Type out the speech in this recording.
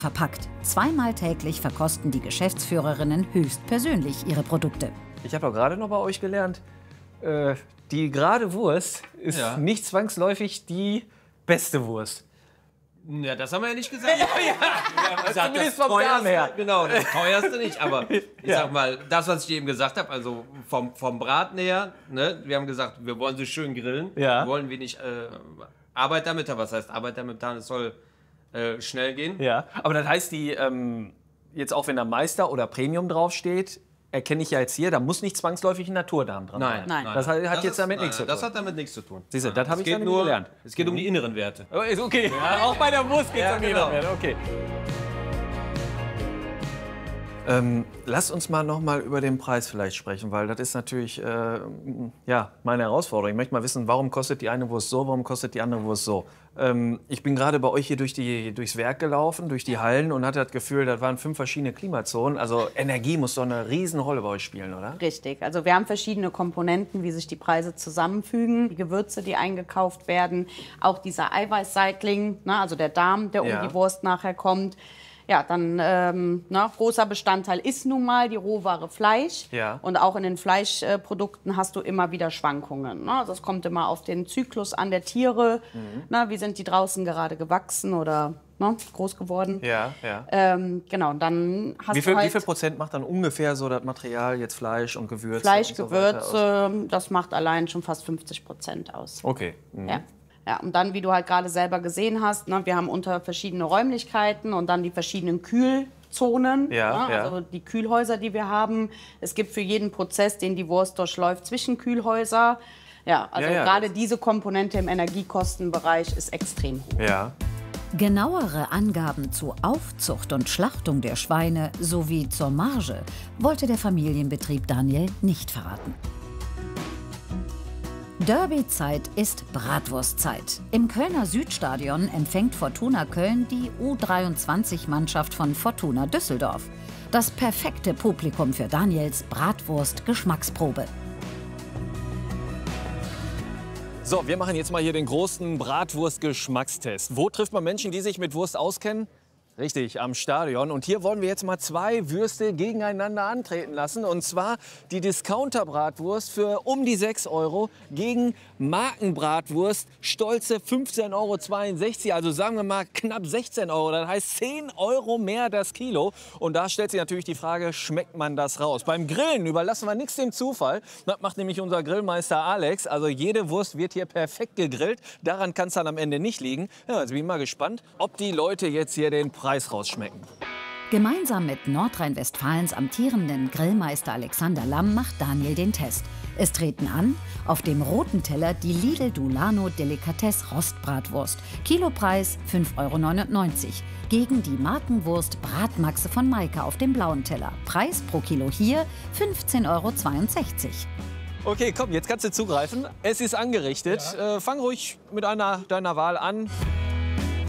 verpackt. Zweimal täglich verkosten die Geschäftsführerinnen höchstpersönlich ihre Produkte. Ich habe doch gerade noch bei euch gelernt, die gerade Wurst ist nicht zwangsläufig die beste Wurst. Ja, das haben wir ja nicht gesagt. Zumindest vom Darm her. Genau, das teuerste nicht. Aber ich sag mal, das, was ich eben gesagt habe, also vom Braten her, ne, wir haben gesagt, wir wollen sie schön grillen. Ja. Wir wollen wenig Arbeit damit haben. Was heißt Arbeit damit haben? Es soll schnell gehen. Ja, aber das heißt, die jetzt auch wenn da Meister oder Premium draufsteht, erkenne ich ja jetzt hier, da muss nicht zwangsläufig ein Naturdarm dran sein. Nein. Das hat jetzt damit nichts zu tun. Das hat damit nichts zu tun. Siehst du, das habe ich dann nur gelernt. Es geht um die inneren Werte. Oh, ist okay, ja, auch bei der Wurst geht es um die inneren Werte. Okay. Lass uns mal noch mal über den Preis vielleicht sprechen, weil das ist natürlich ja, meine Herausforderung. Ich möchte mal wissen, warum kostet die eine Wurst so, warum kostet die andere Wurst so. Ich bin gerade bei euch hier durchs Werk gelaufen, durch die Hallen und hatte das Gefühl, das waren 5 verschiedene Klimazonen. Also Energie muss doch eine Riesenrolle bei euch spielen, oder? Richtig. Also wir haben verschiedene Komponenten, wie sich die Preise zusammenfügen. Die Gewürze, die eingekauft werden, auch dieser Eiweißseitling, ne, also der Darm, der um die Wurst nachher kommt. Ja, dann großer Bestandteil ist nun mal die Rohware Fleisch. Ja. Und auch in den Fleischprodukten hast du immer wieder Schwankungen. Ne? Also es kommt immer auf den Zyklus an der Tiere. Ne? Wie sind die draußen gerade gewachsen oder groß geworden? Ja, ja. Genau, dann hast wie viel Prozent macht dann ungefähr so das Material, jetzt Fleisch und Gewürze? Fleisch, und so Gewürze, das macht allein schon fast 50% aus. Okay. Ja. Ja, und dann, wie du halt gerade selber gesehen hast, ne, wir haben unter verschiedene Räumlichkeiten und dann die verschiedenen Kühlzonen, also die Kühlhäuser, die wir haben. Es gibt für jeden Prozess, den die Wurst durchläuft, Zwischenkühlhäuser. Ja, also gerade diese Komponente im Energiekostenbereich ist extrem hoch. Ja. Genauere Angaben zu Aufzucht und Schlachtung der Schweine sowie zur Marge wollte der Familienbetrieb Daniel nicht verraten. Derby-Zeit ist Bratwurstzeit. Im Kölner Südstadion empfängt Fortuna Köln die U23-Mannschaft von Fortuna Düsseldorf. Das perfekte Publikum für Daniels Bratwurst-Geschmacksprobe. So, wir machen jetzt mal hier den großen Bratwurst-Geschmackstest. Wo trifft man Menschen, die sich mit Wurst auskennen? Richtig, am Stadion. Und hier wollen wir jetzt mal 2 Würste gegeneinander antreten lassen. Und zwar die Discounter-Bratwurst für um die 6 € gegen Markenbratwurst, stolze 15,62 €. Also sagen wir mal knapp 16 €. Das heißt 10 € mehr das Kilo. Und da stellt sich natürlich die Frage, schmeckt man das raus? Beim Grillen überlassen wir nichts dem Zufall. Das macht nämlich unser Grillmeister Alex. Also jede Wurst wird hier perfekt gegrillt. Daran kann es dann am Ende nicht liegen. Ja, jetzt bin ich mal gespannt, ob die Leute jetzt hier den Preis rausschmecken. Gemeinsam mit Nordrhein-Westfalens amtierenden Grillmeister Alexander Lamm macht Daniel den Test. Es treten an auf dem roten Teller die Lidl Dulano Delikatesse Rostbratwurst. Kilopreis 5,99 € gegen die Markenwurst Bratmaxe von Maika auf dem blauen Teller. Preis pro Kilo hier 15,62 €. Okay, komm, jetzt kannst du zugreifen. Es ist angerichtet. Fang ruhig mit einer deiner Wahl an.